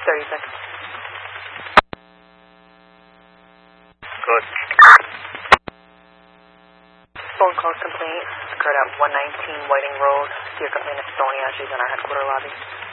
30 seconds. Good. Phone call complaint occurred at 119 Whiting Road. Dear Company in Estonia. She's in our headquarters lobby.